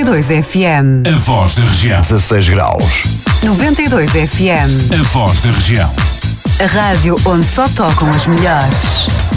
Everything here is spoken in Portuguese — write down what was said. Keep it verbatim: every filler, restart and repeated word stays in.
dois F M. A voz da região. dezasseis graus. noventa e dois F M. A voz da região. A rádio onde só tocam as melhores.